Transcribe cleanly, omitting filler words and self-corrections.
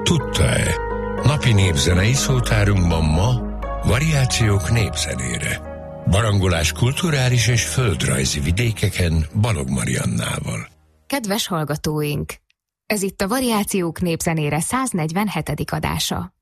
Tudta-e? Napi népzenei szótárunkban ma variációk népzenére. Barangolás kulturális és földrajzi vidékeken Balog Mariannával. Kedves hallgatóink! Ez itt a Variációk népzenére 147. adása.